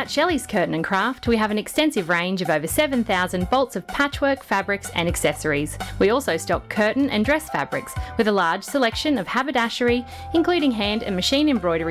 At Shelley's Curtain and Craft, we have an extensive range of over 7,000 bolts of patchwork, fabrics and accessories. We also stock curtain and dress fabrics with a large selection of haberdashery, including hand and machine embroidery